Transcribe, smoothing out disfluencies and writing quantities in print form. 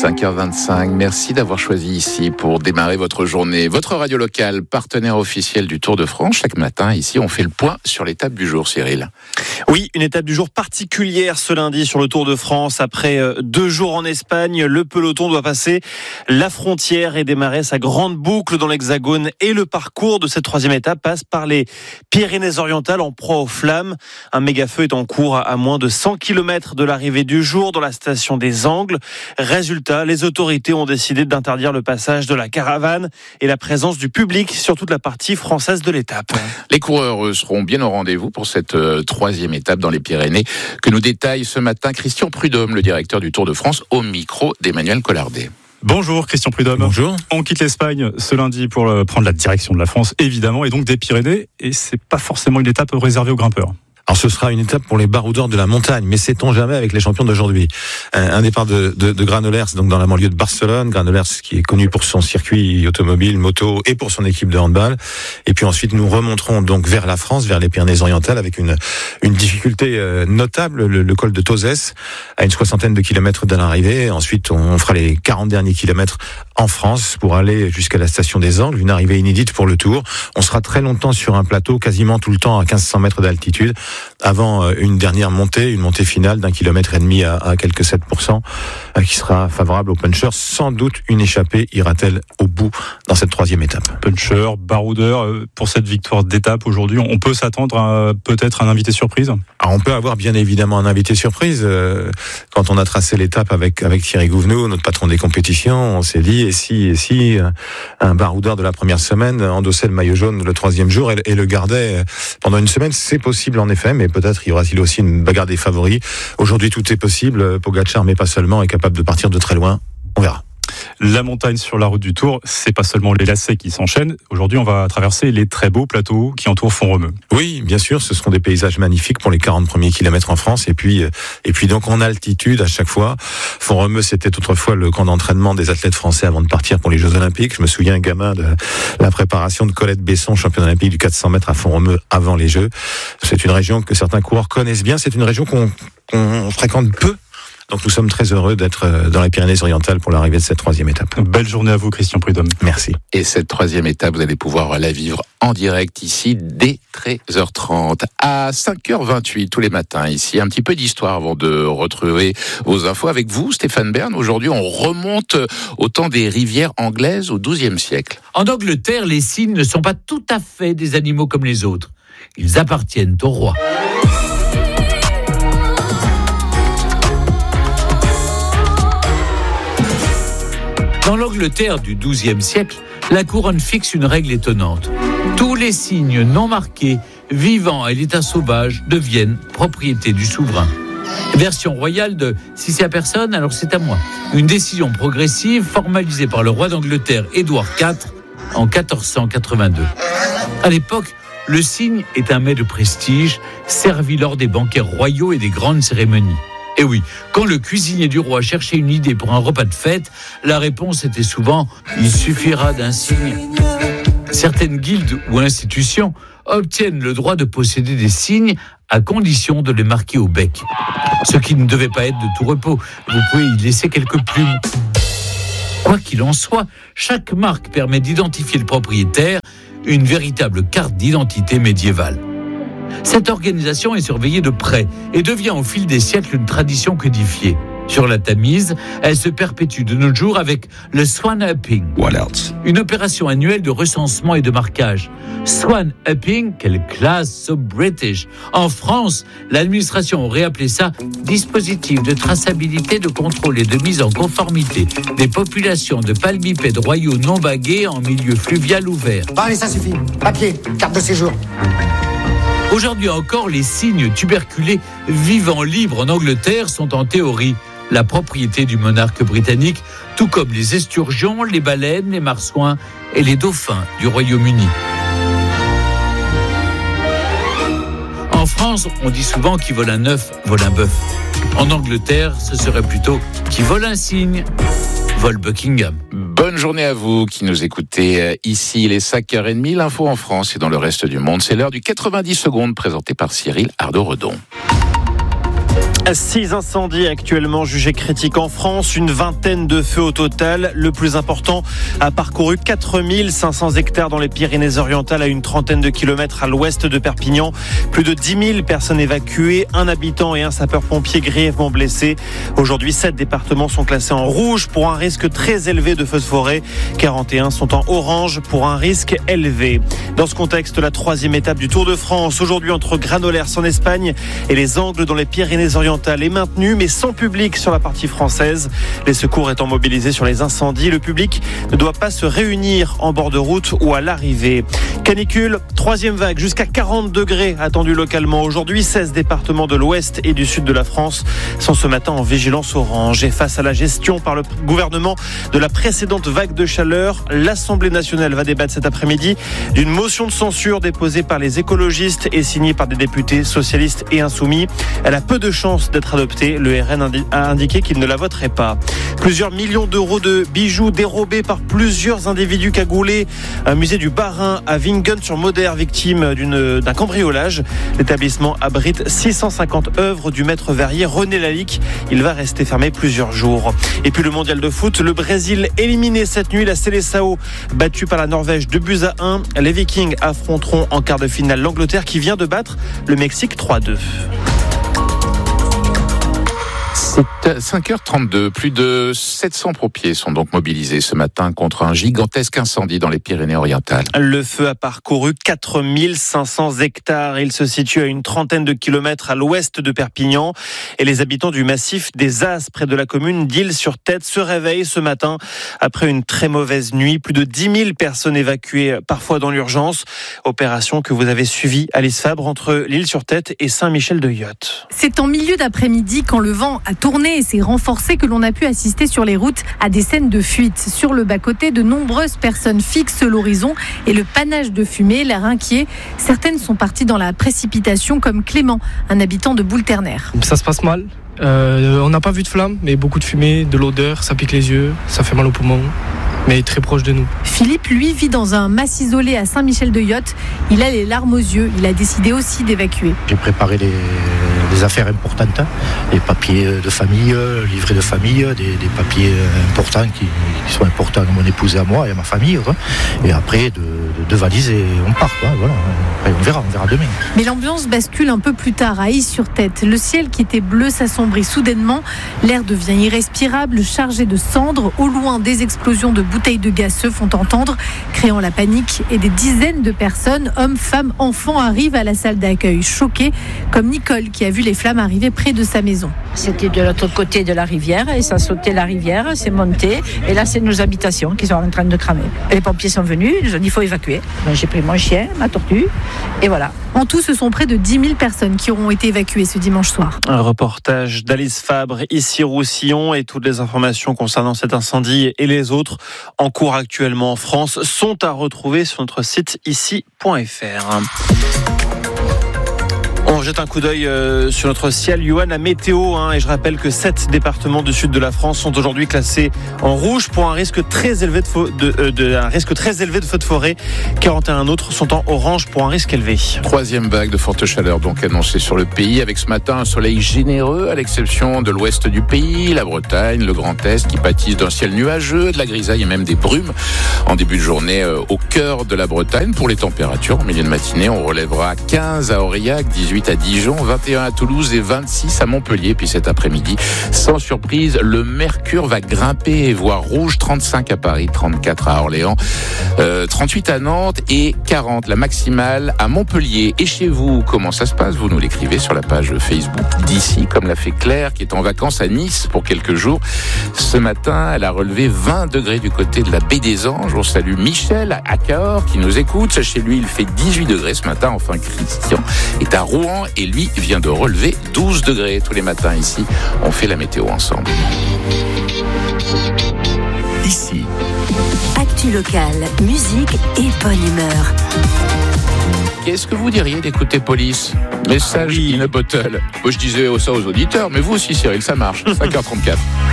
5h25, merci d'avoir choisi ici pour démarrer votre journée. Votre radio locale, partenaire officiel du Tour de France. Chaque matin, ici, on fait le point sur l'étape du jour, Cyril. Oui, une étape du jour particulière ce lundi sur le Tour de France. Après 2 jours en Espagne, le peloton doit passer la frontière et démarrer sa grande boucle dans l'Hexagone. Et le parcours de cette 3e étape passe par les Pyrénées-Orientales en proie aux flammes. Un méga-feu est en cours à moins de 100 km de l'arrivée du jour dans la station des Angles. Résultat, les autorités ont décidé d'interdire le passage de la caravane et la présence du public sur toute la partie française de l'étape. Les coureurs seront bien au rendez-vous pour cette 3e étape dans les Pyrénées que nous détaille ce matin Christian Prudhomme, le directeur du Tour de France, au micro d'Emmanuel Collardet. Bonjour Christian Prudhomme. Bonjour. On quitte l'Espagne ce lundi pour prendre la direction de la France, évidemment, et donc des Pyrénées. Et c'est pas forcément une étape réservée aux grimpeurs. Alors ce sera une étape pour les baroudeurs de la montagne, mais sait-on jamais avec les champions d'aujourd'hui. Un départ de Granollers, donc dans la banlieue de Barcelone. Granollers qui est connu pour son circuit automobile, moto et pour son équipe de handball. Et puis ensuite nous remonterons donc vers la France, vers les Pyrénées-Orientales avec une difficulté notable, le col de Tozès à une 60aine de kilomètres de l'arrivée. Ensuite on fera les 40 derniers kilomètres en France pour aller jusqu'à la station des Angles, une arrivée inédite pour le Tour. On sera très longtemps sur un plateau, quasiment tout le temps à 1500 mètres d'altitude, avant une dernière montée, une montée finale d'1,5 km à quelques 7%, qui sera favorable aux punchers. Sans doute une échappée ira-t-elle au bout dans cette 3e étape. Puncher, baroudeur, pour cette victoire d'étape aujourd'hui, on peut s'attendre à peut-être un invité surprise ? Alors on peut avoir bien évidemment un invité surprise. Quand on a tracé l'étape avec Thierry Gouvenou, notre patron des compétitions, on s'est dit, et si un baroudeur de la première semaine endossait le maillot jaune le 3e jour et le gardait pendant une semaine, c'est possible en effet, mais peut-être y aura-t-il aussi une bagarre des favoris. Aujourd'hui, tout est possible. Pogačar, mais pas seulement, est capable de partir de très loin. On verra. La montagne sur la route du Tour, c'est pas seulement les lacets qui s'enchaînent. Aujourd'hui, on va traverser les très beaux plateaux qui entourent Font-Romeu. Oui, bien sûr, ce seront des paysages magnifiques pour les 40 premiers kilomètres en France. Et puis donc en altitude à chaque fois. Font-Romeu, c'était autrefois le camp d'entraînement des athlètes français avant de partir pour les Jeux Olympiques. Je me souviens, gamin, de la préparation de Colette Besson, championne olympique du 400 mètres à Font-Romeu avant les Jeux. C'est une région que certains coureurs connaissent bien. C'est une région qu'on fréquente peu. Donc nous sommes très heureux d'être dans les Pyrénées-Orientales pour l'arrivée de cette 3e étape. Belle journée à vous Christian Prudhomme. Merci. Et cette 3e étape, vous allez pouvoir la vivre en direct ici dès 13h30 à 5h28 tous les matins ici. Un petit peu d'histoire avant de retrouver vos infos avec vous, Stéphane Bern. Aujourd'hui, on remonte au temps des rivières anglaises au XIIe siècle. En Angleterre, les cygnes ne sont pas tout à fait des animaux comme les autres. Ils appartiennent au roi. Dans l'Angleterre du XIIe siècle, la couronne fixe une règle étonnante. Tous les cygnes non marqués, vivant à l'état sauvage, deviennent propriété du souverain. Version royale de « si c'est à personne, alors c'est à moi ». Une décision progressive formalisée par le roi d'Angleterre Édouard IV en 1482. À l'époque, le cygne est un mets de prestige, servi lors des banquets royaux et des grandes cérémonies. Et oui, quand le cuisinier du roi cherchait une idée pour un repas de fête, la réponse était souvent « il suffira d'un cygne ». Certaines guildes ou institutions obtiennent le droit de posséder des cygnes à condition de les marquer au bec. Ce qui ne devait pas être de tout repos. Vous pouvez y laisser quelques plumes. Quoi qu'il en soit, chaque marque permet d'identifier le propriétaire, une véritable carte d'identité médiévale. Cette organisation est surveillée de près et devient au fil des siècles une tradition codifiée. Sur la Tamise, elle se perpétue de nos jours avec le Swan Upping, une opération annuelle de recensement et de marquage. Swan Upping, quelle classe so British. En France, l'administration aurait appelé ça dispositif de traçabilité, de contrôle et de mise en conformité des populations de palmipèdes royaux non bagués en milieu fluvial ouvert. Bon, allez, ça suffit. Papier, carte de séjour. Aujourd'hui encore, les cygnes tuberculés vivant libres en Angleterre sont en théorie la propriété du monarque britannique, tout comme les esturgeons, les baleines, les marsouins et les dauphins du Royaume-Uni. En France, on dit souvent qui vole un œuf, vole un bœuf. En Angleterre, ce serait plutôt qui vole un cygne, vole Buckingham. Bonne journée à vous qui nous écoutez ici, les 5h30. L'info en France et dans le reste du monde. C'est l'heure du 90 secondes présenté par Cyril Ardo-Redon. 6 incendies actuellement jugés critiques en France, une vingtaine de feux au total. Le plus important a parcouru 4500 hectares dans les Pyrénées-Orientales à une trentaine de kilomètres à l'ouest de Perpignan. Plus de 10 000 personnes évacuées, un habitant et un sapeur-pompier grièvement blessés. Aujourd'hui, 7 départements sont classés en rouge pour un risque très élevé de feux de forêt. 41 sont en orange pour un risque élevé. Dans ce contexte, la 3e étape du Tour de France, aujourd'hui entre Granollers en Espagne et les Angles dans les Pyrénées-Orientales, est maintenue mais sans public sur la partie française. Les secours étant mobilisés sur les incendies, le public ne doit pas se réunir en bord de route ou à l'arrivée. Canicule, 3e vague, jusqu'à 40 degrés attendus localement aujourd'hui. 16 départements de l'ouest et du sud de la France sont ce matin en vigilance orange. Et face à la gestion par le gouvernement de la précédente vague de chaleur, l'Assemblée nationale va débattre cet après-midi d'une motion de censure déposée par les écologistes et signée par des députés socialistes et insoumis. Elle a peu de chances d'être adoptée. Le RN a indiqué qu'il ne la voterait pas. Plusieurs millions d'euros de bijoux dérobés par plusieurs individus cagoulés. Un musée du Bas-Rhin à Vingen-sur-Moder, victime d'un cambriolage. L'établissement abrite 650 œuvres du maître verrier René Lalique. Il va rester fermé plusieurs jours. Et puis le mondial de foot, le Brésil éliminé cette nuit. La Seleção battue par la Norvège 2-1. Les Vikings affronteront en quart de finale l'Angleterre qui vient de battre le Mexique 3-2. C'est 5h32. Plus de 700 pompiers sont donc mobilisés ce matin contre un gigantesque incendie dans les Pyrénées-Orientales. Le feu a parcouru 4500 hectares. Il se situe à une trentaine de kilomètres à l'ouest de Perpignan. Et les habitants du massif des As, près de la commune d'Isle-sur-Tête, se réveillent ce matin après une très mauvaise nuit. Plus de 10 000 personnes évacuées, parfois dans l'urgence. Opération que vous avez suivie, Alice Fabre, entre l'Isle-sur-Tête et Saint-Michel-de-Yotte. C'est en milieu d'après-midi, quand le vent a tourné et s'est renforcé, que l'on a pu assister sur les routes à des scènes de fuite. Sur le bas-côté, de nombreuses personnes fixent l'horizon et le panache de fumée, l'air inquiet. Certaines sont parties dans la précipitation, comme Clément, un habitant de Boule-Ternaire. Ça se passe mal. On n'a pas vu de flammes, mais beaucoup de fumée, de l'odeur, ça pique les yeux, ça fait mal aux poumons, mais très proche de nous. Philippe, lui, vit dans un mas isolé à Saint-Michel-de-Yotte. Il a les larmes aux yeux. Il a décidé aussi d'évacuer. J'ai préparé des affaires importantes, les papiers de famille, livrets de famille, des papiers importants qui sont importants à mon épouse et à moi et à ma famille. Et après, de valises et on part. Voilà. Après, on verra demain. Mais l'ambiance bascule un peu plus tard à Isle-sur-Tête. Le ciel qui était bleu s'assombrit soudainement. L'air devient irrespirable, chargé de cendres. Au loin, des explosions de bouteilles de gaz se font entendre, créant la panique. Et des dizaines de personnes, hommes, femmes, enfants, arrivent à la salle d'accueil, choqués, comme Nicole qui a vu les flammes arriver près de sa maison. C'était de l'autre côté de la rivière et ça sautait la rivière, c'est monté et là c'est nos habitations qui sont en train de cramer. Et les pompiers sont venus, ils nous ont dit il faut évacuer. Donc, j'ai pris mon chien, ma tortue et voilà. En tout, ce sont près de 10 000 personnes qui auront été évacuées ce dimanche soir. Un reportage d'Alice Fabre, ici Roussillon, et toutes les informations concernant cet incendie et les autres en cours actuellement en France sont à retrouver sur notre site ici.fr. On jette un coup d'œil sur notre ciel, Johan, la météo, et je rappelle que 7 départements du sud de la France sont aujourd'hui classés en rouge pour un risque très élevé de feu de forêt. 41 autres sont en orange pour un risque élevé. 3e vague de forte chaleur donc annoncée sur le pays, avec ce matin un soleil généreux à l'exception de l'ouest du pays, la Bretagne, le Grand Est qui pâtissent d'un ciel nuageux, de la grisaille et même des brumes en début de journée au cœur de la Bretagne. Pour les températures, en milieu de matinée, on relèvera 15 à Aurillac, 18 à Dijon, 21 à Toulouse et 26 à Montpellier. Puis cet après-midi, sans surprise, le mercure va grimper et voir rouge. 35 à Paris, 34 à Orléans, 38 à Nantes et 40 la maximale à Montpellier. Et chez vous, comment ça se passe? Vous nous l'écrivez sur la page Facebook d'ici, comme l'a fait Claire qui est en vacances à Nice pour quelques jours. Ce matin, elle a relevé 20 degrés du côté de la baie des Anges. On salue Michel à Cahors qui nous écoute. Chez lui, il fait 18 degrés ce matin. Enfin, Christian est à Rouen et lui vient de relever 12 degrés. Tous les matins ici, on fait la météo ensemble. Ici. Actu locale, musique et bonne humeur. Qu'est-ce que vous diriez d'écouter Police? Message in a bottle. Moi je disais ça aux auditeurs, mais vous aussi Cyril, ça marche. 5h34.